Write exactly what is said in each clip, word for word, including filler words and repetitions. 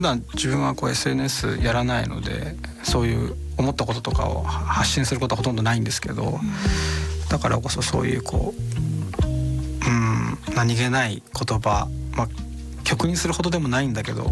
普段自分はこう エスエヌエス やらないので、そういう思ったこととかを発信することはほとんどないんですけど、うん、だからこそそういうこう、うん、何気ない言葉、まあ、曲にするほどでもないんだけど、うん、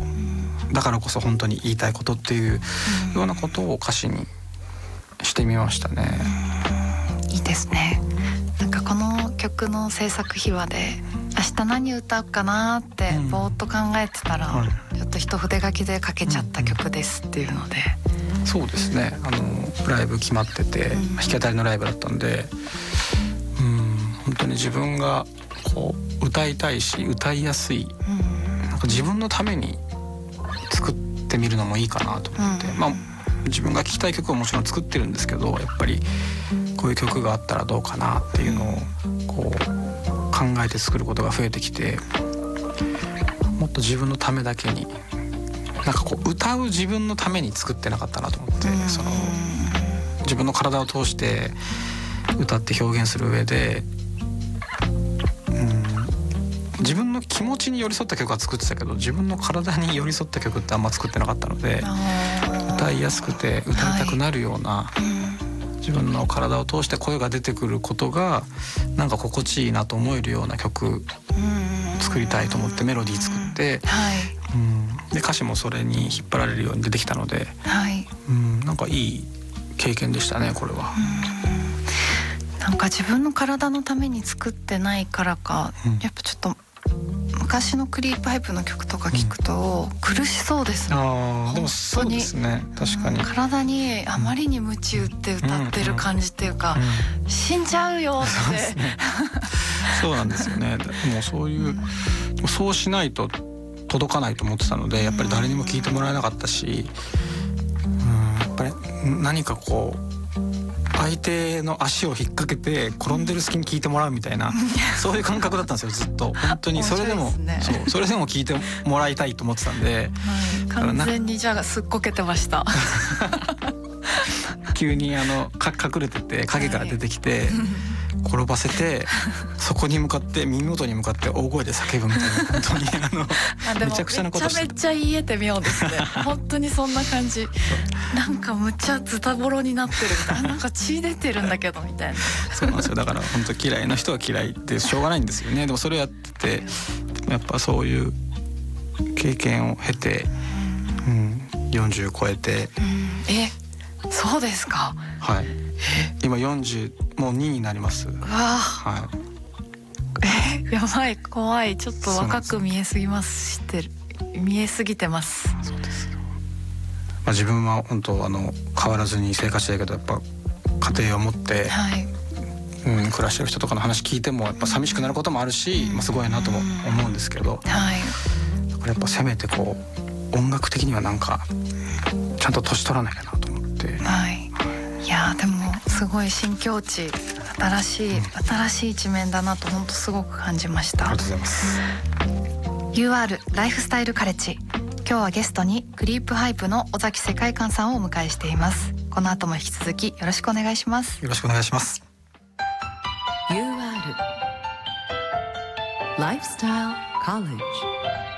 だからこそ本当に言いたいことっていうようなことを歌詞にしてみましたね。 うん、いいですね。なんかこの曲の制作秘話で明日何歌うかなってぼーっと考えてたら、うんはい、ちょっと一筆書きで書けちゃった曲ですっていうので、 うん、そうですね、あのライブ決まってて、うん、弾き語りのライブだったんで、うん、本当に自分がこう歌いたいし歌いやすい、うん、なんか自分のために作ってみるのもいいかなと思って、うん、まあ自分が聴きたい曲はもちろん作ってるんですけど、やっぱりこういう曲があったらどうかなっていうのをこう考えて作ることが増えてきて、もっと自分のためだけに、なんかこう歌う自分のために作ってなかったなと思って、その自分の体を通して歌って表現する上で、うん、自分の気持ちに寄り添った曲は作ってたけど、自分の体に寄り添った曲ってあんま作ってなかったので、歌いやすくて歌いたくなるような、はい、自分の体を通して声が出てくることがなんか心地いいなと思えるような曲作りたいと思ってメロディー作って、はい、うん、で歌詞もそれに引っ張られるように出てきたので、はい、うん、なんかいい経験でしたねこれは。 うん、なんか自分の体のために作ってないからか、うん、やっぱちょっと昔のクリープハイプの曲とか聞くと苦しそうですね。 うん、あでもそうですね、確かに、 うん、体にあまりに鞭打って歌ってる感じっていうか、うんうん、死んじゃうよって。そうですね、 そうなんですよね。でもそういう、うん、そうしないと届かないと思ってたので、やっぱり誰にも聞いてもらえなかったし、うん、やっぱり何かこう相手の足を引っ掛けて転んでる隙に聞いてもらうみたいなそういう感覚だったんですよずっと。本当にそれでも、ね、そうそれでも聞いてもらいたいと思ってたんで、 はい、完全にじゃあすっこけてました急にあのか隠れてて影から出てきて、はい、転ばせてそこに向かって耳元に向かって大声で叫ぶみたいな、本当にあのあめちゃくちゃなことして、 めちゃめちゃ言えて妙ですね本当にそんな感じなんかむっちゃズタボロになってるみたいな、なんか血出てるんだけどみたいなそうなんですよ。だから本当嫌いな人は嫌いでしょうがないんですよね。でもそれやっててやっぱそういう経験を経て、うん、よんじゅう超えて、 うん、えそうですか。 はい、今よんじゅうもうにになります。うわ、はい、 えやばい怖い、ちょっと若く見えすぎますしてる見えすぎてます。 そうですよ、まあ、自分は本当あの変わらずに生活してるけど、やっぱ家庭を持って、はい、うん、暮らしてる人とかの話聞いてもやっぱ寂しくなることもあるし、うん、まあ、すごいなとも思うんですけど、はい、だからやっぱせめてこう音楽的にはなんかちゃんと年取らなきゃなと思って、はい、 いやでもすごい新境地、新しい、うん、新しい一面だなと本当すごく感じました。 ありがとうございます。 ユーアール ライフスタイルカレッジ、今日はゲストにクリープハイプの尾崎世界観さんをお迎えしています。この後も引き続きよろしくお願いします。 よろしくお願いします。 ユーアール ライフスタイルカレッジ